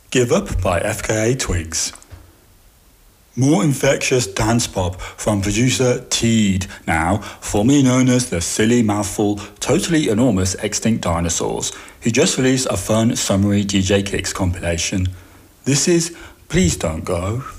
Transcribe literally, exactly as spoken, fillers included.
Give Up by F K A Twigs. More infectious dance pop from producer Teed, now formerly known as the Silly Mouthful Totally Enormous Extinct Dinosaurs, who just released a fun summary D J Kicks compilation. This is Please Don't Go.